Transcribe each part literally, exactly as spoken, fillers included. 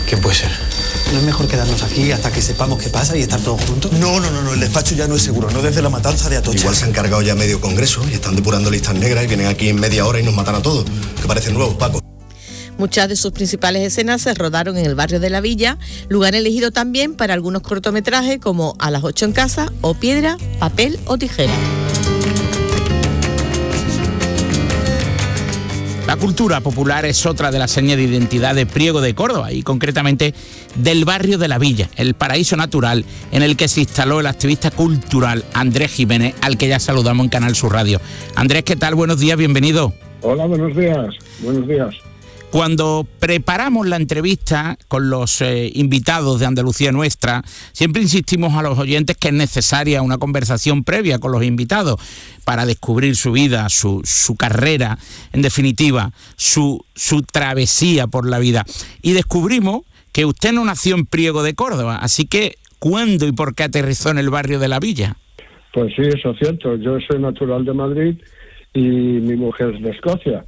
¿Quién puede ser? ¿No es mejor quedarnos aquí hasta que sepamos qué pasa y estar todos juntos? No, no, no, no, el despacho ya no es seguro, no desde la matanza de Atocha. Igual se han cargado ya medio congreso y están depurando listas negras y vienen aquí en media hora y nos matan a todos. Que parecen nuevos, Paco. Muchas de sus principales escenas se rodaron en el barrio de la Villa, lugar elegido también para algunos cortometrajes como A las ocho en casa o Piedra, Papel o Tijera. La cultura popular es otra de las señas de identidad de Priego de Córdoba y concretamente del barrio de la Villa, el paraíso natural en el que se instaló el activista cultural Andrés Jiménez, al que ya saludamos en Canal Sur Radio. Andrés, ¿qué tal? Buenos días, bienvenido. Hola, buenos días, buenos días. Cuando preparamos la entrevista con los eh, invitados de Andalucía Nuestra, siempre insistimos a los oyentes que es necesaria una conversación previa con los invitados para descubrir su vida, su, su carrera, en definitiva, su, su travesía por la vida. Y descubrimos que usted no nació en Priego de Córdoba, así que ¿cuándo y por qué aterrizó en el barrio de la Villa? Pues sí, eso es cierto. Yo soy natural de Madrid y mi mujer es de Escocia.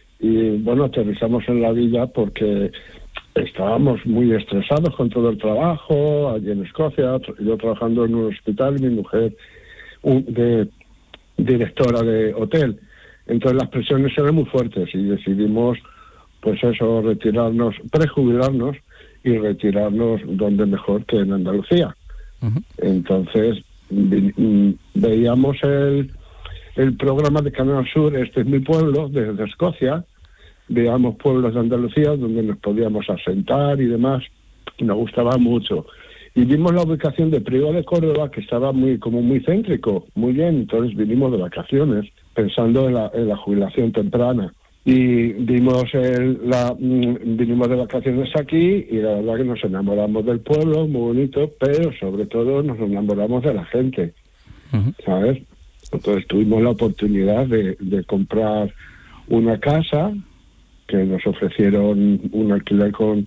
Y bueno, aterrizamos en la Villa porque estábamos muy estresados con todo el trabajo allí en Escocia, yo trabajando en un hospital y mi mujer un, de directora de hotel. Entonces las presiones eran muy fuertes y decidimos, pues eso, retirarnos, prejubilarnos y retirarnos donde mejor que en Andalucía. Uh-huh. Entonces vi, veíamos el, el programa de Canal Sur, Este es mi pueblo, desde Escocia. Veíamos pueblos de Andalucía donde nos podíamos asentar y demás, y nos gustaba mucho. Y vimos la ubicación de Priego de Córdoba, que estaba muy como muy céntrico, muy bien. Entonces vinimos de vacaciones, pensando en la, en la jubilación temprana. Y vimos el, la, vinimos de vacaciones aquí y la verdad que nos enamoramos del pueblo, muy bonito, pero sobre todo nos enamoramos de la gente, uh-huh. ¿sabes? Entonces tuvimos la oportunidad de, de comprar una casa que nos ofrecieron un alquiler con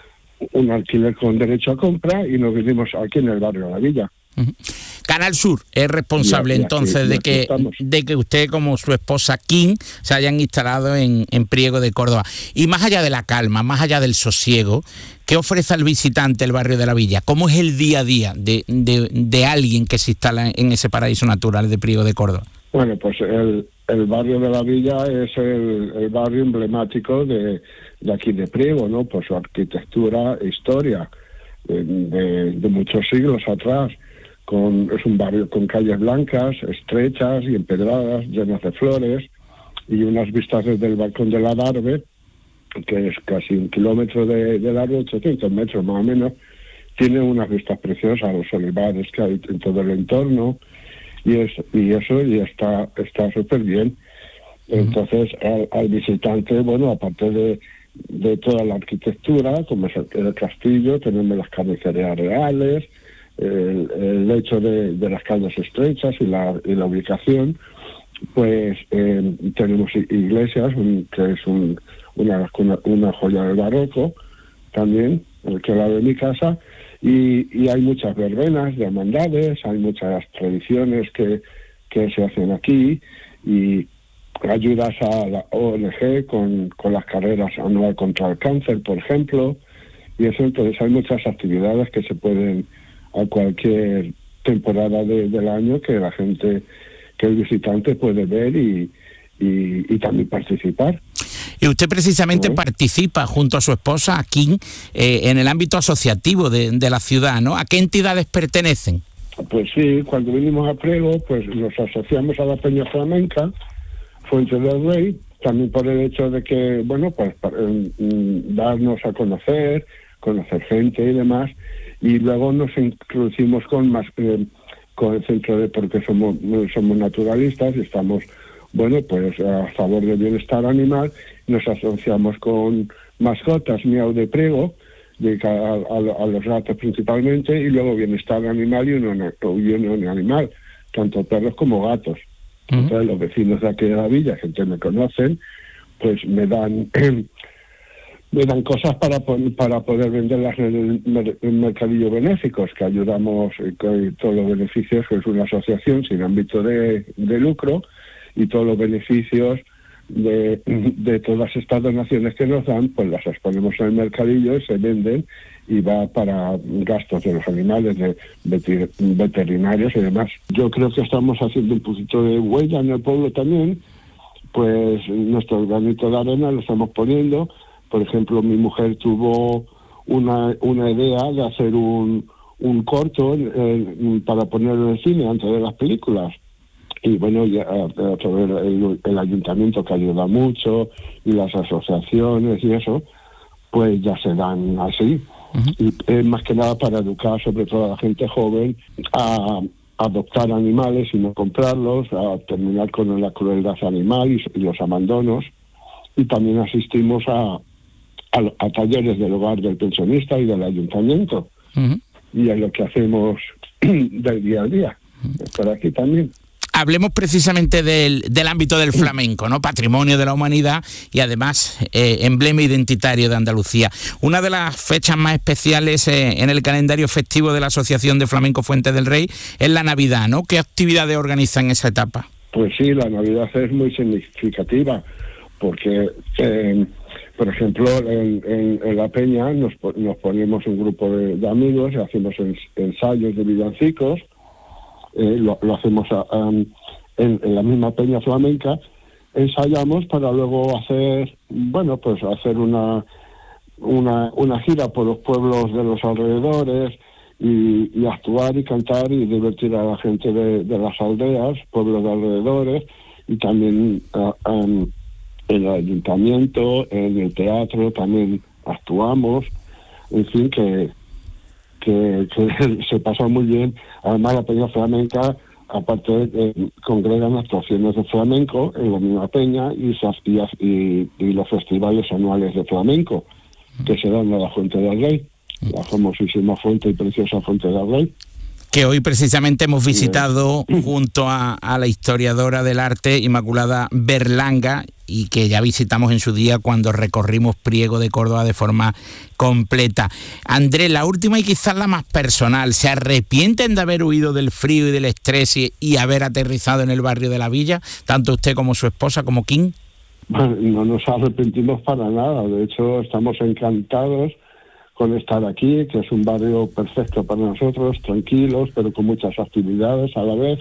un alquiler con derecho a compra y nos vinimos aquí en el barrio de la Villa. Uh-huh. Canal Sur es responsable ya, ya, entonces sí, de que de que usted como su esposa Kim se hayan instalado en, en Priego de Córdoba. Y más allá de la calma, más allá del sosiego, ¿qué ofrece al visitante el barrio de la Villa? ¿Cómo es el día a día de, de, de alguien que se instala en ese paraíso natural de Priego de Córdoba? Bueno, pues el, el barrio de la Villa es el, el barrio emblemático de, de aquí de Priego, ¿no? Por su arquitectura e historia de, de, de muchos siglos atrás. Con, es un barrio con calles blancas, estrechas y empedradas, llenas de flores, y unas vistas desde el balcón de la Darbe, que es casi un kilómetro de, de largo, ochocientos metros más o menos. Tiene unas vistas preciosas, los olivares que hay en todo el entorno, y es y eso y está está súper bien. Entonces al, al visitante, bueno, aparte de, de toda la arquitectura, como es el, el castillo, tenemos las carnicerías reales, el, el hecho de, de las calles estrechas y la y la ubicación, pues eh, tenemos iglesias, un, que es un, una, una una joya del barroco también, el que la de mi casa. Y, y hay muchas verbenas de hermandades, hay muchas tradiciones que, que se hacen aquí y ayudas a la O N G con, con las carreras anual contra el cáncer, por ejemplo, y eso. Entonces hay muchas actividades que se pueden a cualquier temporada de, del año que la gente, que el visitante puede ver y, y, y también participar. Y usted precisamente ¿no? participa junto a su esposa, a Kim, eh, en el ámbito asociativo de, de la ciudad, ¿no? ¿A qué entidades pertenecen? Pues sí, cuando vinimos a Priego, pues nos asociamos a la Peña Flamenca, Fuente del Rey, también por el hecho de que, bueno, pues para, eh, darnos a conocer, conocer gente y demás, y luego nos introducimos con más eh, con el centro de, porque somos somos naturalistas y estamos, bueno, pues a favor del bienestar animal. Nos asociamos con mascotas Miau de Priego, dedicadas a, a, a los gatos principalmente, y luego bienestar animal y unión, unión animal, tanto perros como gatos. Uh-huh. Entonces los vecinos de aquí de la villa, gente me conocen, pues me dan me dan cosas para para poder venderlas en el, el mercadillo benéficos, que ayudamos con todos los beneficios, que es una asociación sin ámbito de, de lucro, y todos los beneficios de, de todas estas donaciones que nos dan, pues las exponemos en el mercadillo y se venden y va para gastos de los animales, de veter- veterinarios y demás. Yo creo que estamos haciendo un poquito de huella en el pueblo también, pues nuestro granito de arena lo estamos poniendo. Por ejemplo, mi mujer tuvo una, una idea de hacer un, un corto eh, para ponerlo en el cine antes de las películas. Y bueno, ya, a través del el ayuntamiento que ayuda mucho y las asociaciones y eso, pues ya se dan así. Uh-huh. Y es más que nada para educar sobre todo a la gente joven a, a adoptar animales y no comprarlos, a terminar con la crueldad animal y, y los abandonos. Y también asistimos a, a, a talleres del hogar del pensionista y del ayuntamiento. Uh-huh. Y es lo que hacemos del día a día. Uh-huh. Por aquí también. Hablemos precisamente del, del ámbito del flamenco, ¿no? Patrimonio de la humanidad y además eh, emblema identitario de Andalucía. Una de las fechas más especiales eh, en el calendario festivo de la Asociación de Flamenco Fuente del Rey es la Navidad, ¿no? ¿Qué actividades organizan en esa etapa? Pues sí, la Navidad es muy significativa porque, eh, por ejemplo, en, en, en La Peña nos, nos ponemos un grupo de, de amigos y hacemos ensayos de villancicos. Eh, lo, lo hacemos a, a, en, en la misma peña flamenca, ensayamos para luego hacer, bueno, pues hacer una una, una gira por los pueblos de los alrededores y, y actuar y cantar y divertir a la gente de, de las aldeas, pueblos de alrededores, y también uh, um, en el ayuntamiento, en el teatro también actuamos, en fin, que Que, que se pasa muy bien. Además, la Peña Flamenca, aparte, eh, congregan actuaciones de flamenco en la misma peña y, y, y los festivales anuales de flamenco que se dan a la Fuente del Rey, la famosísima fuente y preciosa Fuente del Rey. Que hoy precisamente hemos visitado junto a, a la historiadora del arte Inmaculada Berlanga, y que ya visitamos en su día cuando recorrimos Priego de Córdoba de forma completa. Andrés, la última y quizás la más personal, ¿se arrepienten de haber huido del frío y del estrés y, y haber aterrizado en el barrio de la Villa, tanto usted como su esposa, como King? Bueno, no nos arrepentimos para nada, de hecho estamos encantados con estar aquí, que es un barrio perfecto para nosotros, tranquilos, pero con muchas actividades a la vez.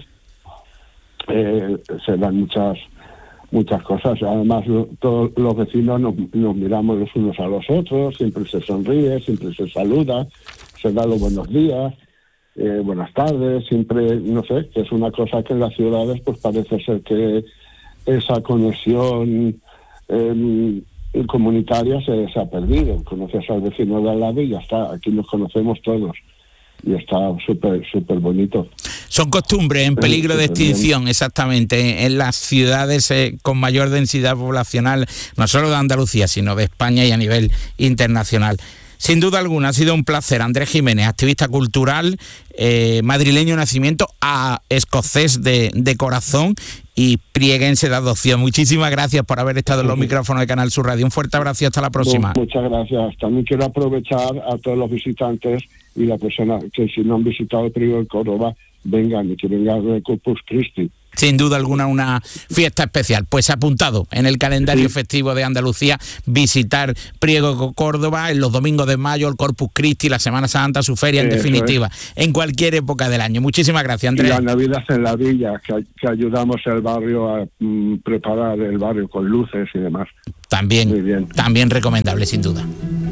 Eh, se dan muchas muchas cosas. Además, lo, todos los vecinos nos, nos miramos los unos a los otros, siempre se sonríe, siempre se saluda, se da los buenos días, eh, buenas tardes, siempre, no sé, que es una cosa que en las ciudades pues parece ser que esa conexión eh, comunitaria se, se ha perdido. Conoces al vecino de al lado y ya está, aquí nos conocemos todos. Y está súper, súper bonito. Son costumbres en peligro de extinción, exactamente, en las ciudades eh, con mayor densidad poblacional, no solo de Andalucía, sino de España y a nivel internacional. Sin duda alguna, ha sido un placer. Andrés Jiménez, activista cultural, eh, madrileño de nacimiento, a escocés de, de corazón y prieguense de adopción. Muchísimas gracias por haber estado en los micrófonos de Canal Sur Radio. Un fuerte abrazo y hasta la próxima. Muchas gracias. También quiero aprovechar a todos los visitantes y las personas que si no han visitado el Priego de Córdoba, vengan y que vengan de Corpus Christi. Sin duda alguna una fiesta especial. Pues apuntado en el calendario sí. festivo de Andalucía, visitar Priego de Córdoba en los domingos de mayo, el Corpus Christi, la Semana Santa, su feria, en Eso definitiva, es. en cualquier época del año. Muchísimas gracias, Andrés. Y la Navidad en la Villa, que, que ayudamos al barrio a mm, preparar el barrio con luces y demás. También, Muy bien. también recomendable, sin duda.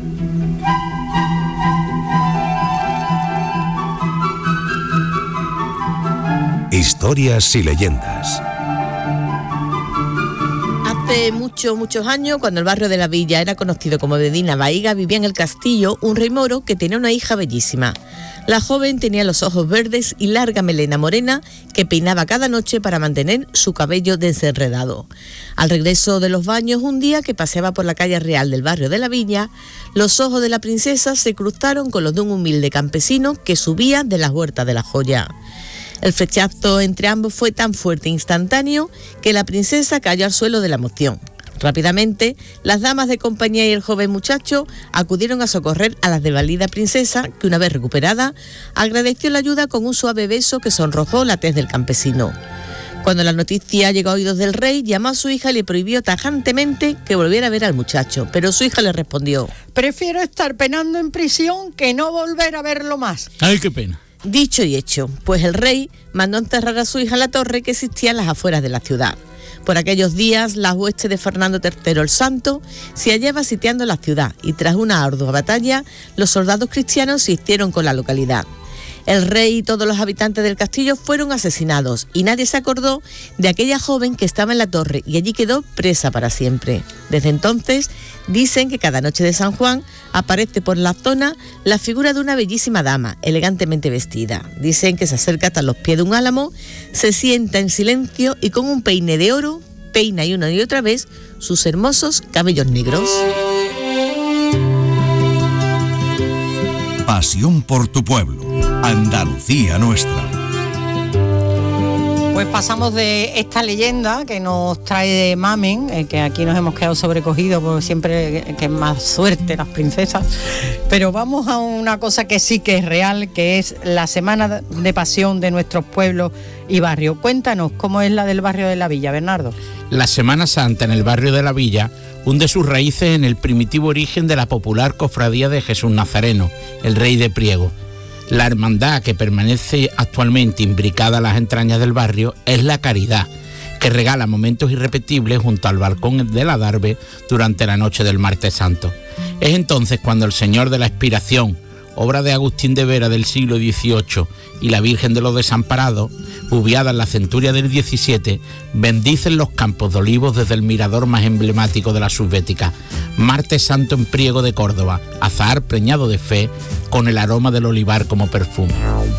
Historias y leyendas. Hace muchos, muchos años, cuando el barrio de la Villa era conocido como Medina Baiga, vivía en el castillo un rey moro que tenía una hija bellísima. La joven tenía los ojos verdes y larga melena morena que peinaba cada noche para mantener su cabello desenredado. Al regreso de los baños, un día que paseaba por la calle real del barrio de la Villa, los ojos de la princesa se cruzaron con los de un humilde campesino que subía de las huertas de la Joya. El flechazo entre ambos fue tan fuerte e instantáneo que la princesa cayó al suelo de la emoción. Rápidamente, las damas de compañía y el joven muchacho acudieron a socorrer a la desvalida princesa, que una vez recuperada, agradeció la ayuda con un suave beso que sonrojó la tez del campesino. Cuando la noticia llegó a oídos del rey, llamó a su hija y le prohibió tajantemente que volviera a ver al muchacho, pero su hija le respondió: prefiero estar penando en prisión que no volver a verlo más. Ay, qué pena. Dicho y hecho, pues el rey mandó enterrar a su hija en la torre que existía en las afueras de la ciudad. Por aquellos días, la hueste de Fernando tercero el Santo se hallaba sitiando la ciudad y tras una ardua batalla, los soldados cristianos se hicieron con la localidad. El rey y todos los habitantes del castillo fueron asesinados y nadie se acordó de aquella joven que estaba en la torre y allí quedó presa para siempre. Desde entonces dicen que cada noche de San Juan aparece por la zona la figura de una bellísima dama, elegantemente vestida. Dicen que se acerca hasta los pies de un álamo, se sienta en silencio y con un peine de oro peina y una y otra vez sus hermosos cabellos negros. Pasión por tu pueblo. Andalucía nuestra. Pues pasamos de esta leyenda que nos trae Mamen, eh, que aquí nos hemos quedado sobrecogidos porque siempre que es más suerte las princesas, pero vamos a una cosa que sí que es real, que es la Semana de Pasión de nuestros pueblos y barrios. Cuéntanos cómo es la del barrio de la Villa, Bernardo. La Semana Santa en el barrio de la Villa hunde sus raíces en el primitivo origen de la popular cofradía de Jesús Nazareno, el Rey de Priego. La hermandad que permanece actualmente imbricada a las entrañas del barrio es la Caridad, que regala momentos irrepetibles junto al balcón del adarve durante la noche del Martes Santo. Es entonces cuando el Señor de la Expiración, obra de Agustín de Vera del siglo dieciocho, y la Virgen de los Desamparados, bubiada en la centuria del diecisiete, bendicen los campos de olivos desde el mirador más emblemático de la subbética, Martes Santo en Priego de Córdoba, azahar preñado de fe, con el aroma del olivar como perfume.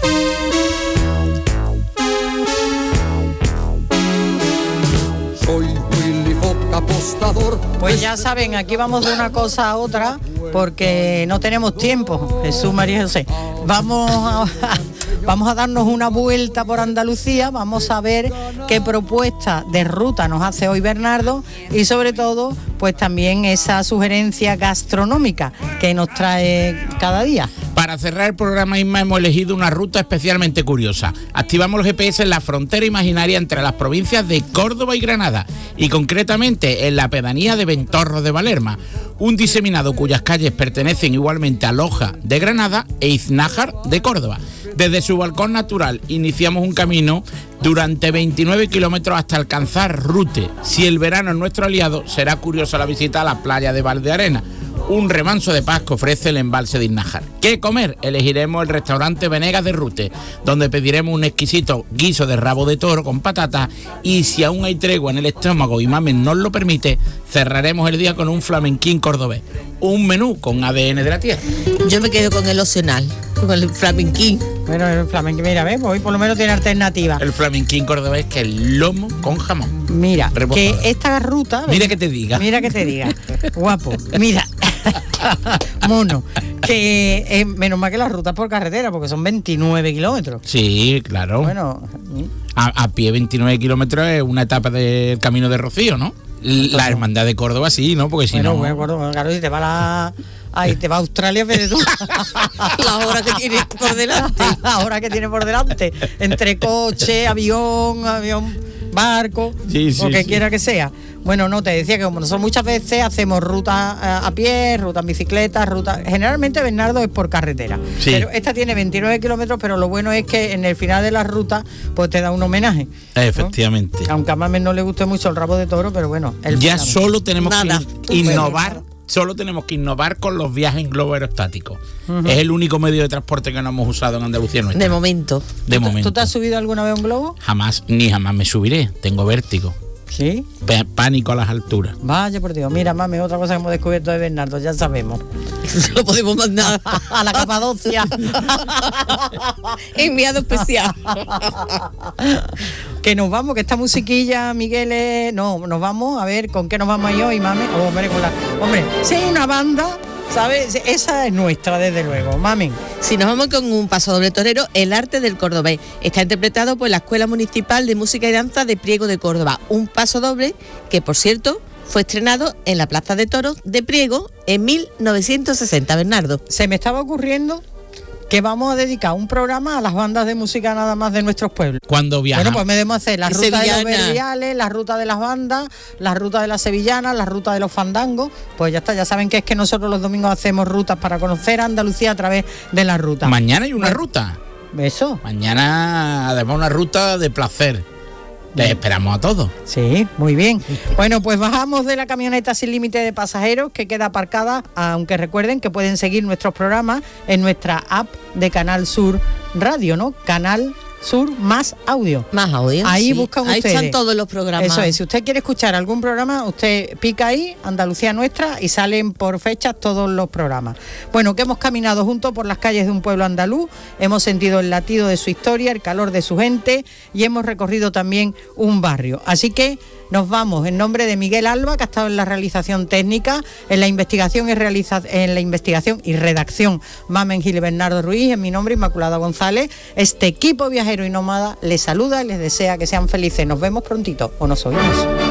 Soy Willy Fox, apostador. Pues ya saben, aquí vamos de una cosa a otra porque no tenemos tiempo. Jesús, María y José. Vamos a, vamos a darnos una vuelta por Andalucía, vamos a ver qué propuesta de ruta nos hace hoy Bernardo y sobre todo, pues también esa sugerencia gastronómica que nos trae cada día. Para cerrar el programa, Isma, hemos elegido una ruta especialmente curiosa. Activamos el G P S en la frontera imaginaria entre las provincias de Córdoba y Granada, y concretamente en la pedanía de Ventorros de Valerma, un diseminado cuyas calles pertenecen igualmente a Loja de Granada e Iznájar de Córdoba. Desde su balcón natural iniciamos un camino durante veintinueve kilómetros hasta alcanzar Rute. Si el verano es nuestro aliado, será curiosa la visita a la playa de Valdearena, un remanso de paz que ofrece el embalse de Iznájar. ¿Qué comer? Elegiremos el restaurante Venegas de Rute, donde pediremos un exquisito guiso de rabo de toro con patatas, y si aún hay tregua en el estómago y Mamen nos lo permite, cerraremos el día con un flamenquín cordobés, un menú con A D N de la tierra. Yo me quedo con el opcional, con el flamenquín. Bueno, el flamenquín, mira, ¿ves? Hoy por lo menos tiene alternativa. El flamenquín cordobés, que es el lomo con jamón. Mira, rebozado. Que esta ruta... Mira que te diga. Mira que te diga. Guapo. Mira. Mono. Que eh, menos mal que las rutas por carretera, porque son veintinueve kilómetros. Sí, claro. Bueno. A, a pie veintinueve kilómetros es una etapa del Camino de Rocío, ¿no? La Hermandad de Córdoba sí, ¿no? Porque si bueno, no... Bueno, bueno, claro, si te va a la... Ahí te va a Australia, pero tú. La hora que tiene por delante. La hora que tiene por delante. Entre coche, avión, avión, barco, sí, sí, lo que sí. quiera que sea. Bueno, no, te decía que como nosotros muchas veces hacemos ruta a, a pie, ruta en bicicleta, ruta... Generalmente, Bernardo, es por carretera. Sí. Pero esta tiene veintinueve kilómetros, pero lo bueno es que en el final de la ruta, pues te da un homenaje, ¿no? Efectivamente. Aunque a Mamen no le guste mucho el rabo de toro, pero bueno. El Ya final. solo tenemos Nada. que innovar, solo tenemos que innovar con los viajes en globo aerostático. Uh-huh. Es el único medio de transporte que no hemos usado en Andalucía nuestra. De momento. De ¿Tú, momento. ¿Tú te has subido alguna vez a un globo? Jamás, ni jamás me subiré. Tengo vértigo. Sí. P- pánico a las alturas. Vaya por Dios, mira, mami, otra cosa que hemos descubierto de Bernardo, ya sabemos. No podemos mandar A la Capadocia. enviado especial. Que nos vamos, que esta musiquilla, Miguel, es... no, nos vamos a ver con qué nos vamos a ir hoy, mami. Oh, hombre, con la... hombre, si hay una banda, ¿sabes? Esa es nuestra, desde luego, mami. Si nos vamos con un paso doble torero, El arte del cordobés. Está interpretado por la Escuela Municipal de Música y Danza de Priego de Córdoba. Un paso doble que, por cierto, fue estrenado en la Plaza de Toros de Priego en mil novecientos sesenta, Bernardo. Se me estaba ocurriendo que vamos a dedicar un programa a las bandas de música nada más de nuestros pueblos. Cuando viajamos. Bueno, pues me debemos hacer la Y ruta sevillana. de los verdiales, la ruta de las bandas, la ruta de las sevillanas, la ruta de los fandangos. Pues ya está, ya saben que es que nosotros los domingos hacemos rutas para conocer Andalucía a través de la ruta. Mañana hay una Bueno, ruta. Eso. Mañana además una ruta de placer. Les esperamos a todos. Sí, muy bien. Bueno, pues bajamos de la camioneta sin límite de pasajeros que queda aparcada, aunque recuerden que pueden seguir nuestros programas en nuestra app de Canal Sur Radio, ¿no? Canal Sur más audio. Más audio. Ahí sí. buscan Ahí ustedes. están todos los programas. Eso es, si usted quiere escuchar algún programa, usted pica ahí, Andalucía Nuestra, y salen por fechas todos los programas. Bueno, que hemos caminado juntos por las calles de un pueblo andaluz, hemos sentido el latido de su historia, el calor de su gente, y hemos recorrido también un barrio. Así que nos vamos en nombre de Miguel Alba, que ha estado en la realización técnica, en la investigación y realiza, en la investigación y redacción Mamen Gil y Bernardo Ruiz, en mi nombre Inmaculada González. Este equipo viajero y nómada les saluda y les desea que sean felices. Nos vemos prontito o nos oímos.